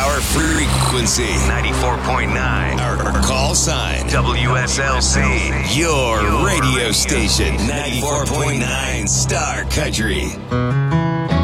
Our frequency 94.9. Our call sign WSLC. Your radio station 94.9 Star Country.